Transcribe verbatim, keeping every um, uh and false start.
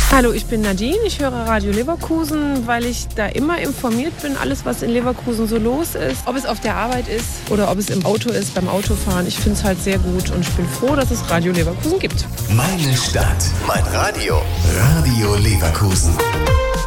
Hallo, ich bin Nadine, ich höre Radio Leverkusen, weil ich da immer informiert bin, alles was in Leverkusen so los ist. Ob es auf der Arbeit ist oder ob es im Auto ist, beim Autofahren. Ich finde es halt sehr gut und ich bin froh, dass es Radio Leverkusen gibt. Meine Stadt, mein Radio, Radio Leverkusen.